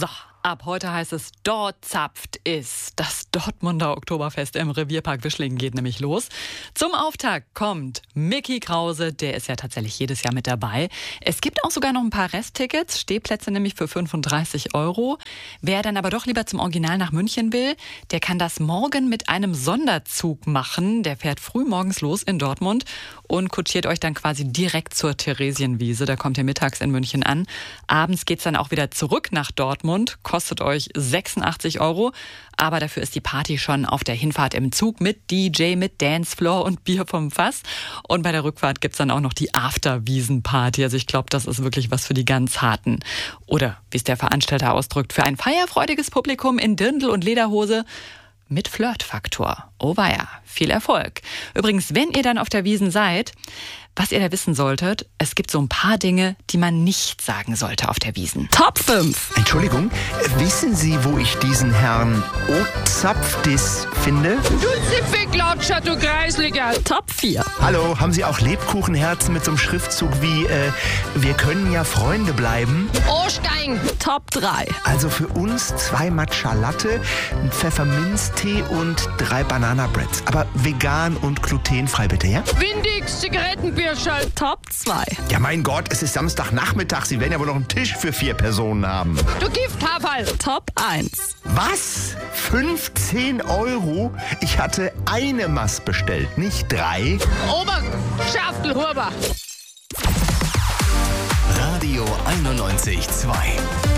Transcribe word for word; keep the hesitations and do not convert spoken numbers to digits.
So, ab heute heißt es, dort zapft es. Das Dortmunder Oktoberfest im Revierpark Wischlingen geht nämlich los. Zum Auftakt kommt Micky Krause, der ist ja tatsächlich jedes Jahr mit dabei. Es gibt auch sogar noch ein paar Resttickets, Stehplätze nämlich für fünfunddreißig Euro. Wer dann aber doch lieber zum Original nach München will, der kann das morgen mit einem Sonderzug machen. Der fährt früh morgens los in Dortmund und kutschiert euch dann quasi direkt zur Theresienwiese. Da kommt ihr mittags in München an. Abends geht's dann auch wieder zurück nach Dortmund. Kostet euch sechsundachtzig Euro. Aber dafür ist die Party schon auf der Hinfahrt im Zug mit D J, mit Dancefloor und Bier vom Fass. Und bei der Rückfahrt gibt's dann auch noch die After-Wiesen-Party. Also ich glaube, das ist wirklich was für die ganz Harten. Oder, wie es der Veranstalter ausdrückt, für ein feierfreudiges Publikum in Dirndl und Lederhose mit Flirtfaktor. Oh weia, viel Erfolg. Übrigens, wenn ihr dann auf der Wiesn seid, was ihr da wissen solltet, es gibt so ein paar Dinge, die man nicht sagen sollte auf der Wiesn. Top fünf. Entschuldigung, wissen Sie, wo ich diesen Herrn Ozapfdis finde? Du Zipfelklatscher, du Kreisliger. Top vier. Hallo, haben Sie auch Lebkuchenherzen mit so einem Schriftzug wie, äh, wir können ja Freunde bleiben? Ostein. Top drei. Also für uns zwei Matcha Latte, ein Pfefferminztee und drei Banana-Breads. Aber vegan und glutenfrei bitte, ja? Windix, Zigarettenbierschall. Top zwei. Ja, mein Gott, es ist Samstagnachmittag. Sie werden ja wohl noch einen Tisch für vier Personen haben. Du Gifthaferl. Top eins. Was? fünfzehn Euro? Ich hatte eine Maß bestellt, nicht drei. Oberschaftelhuber. Radio einundneunzig Komma zwei